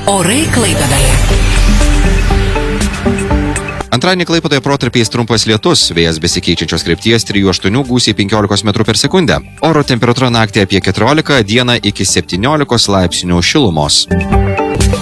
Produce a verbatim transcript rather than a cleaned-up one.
Orai Klaipėdoje. Antradienį Klaipėdoje protarpiais trumpas lietus, vėjas besikeičiančios krypties trijų aštuonių gūsiai penkiolikos metrų per sekundę. Oro temperatūra naktį apie keturiolika, dieną iki septyniolikos laipsnių šilumos.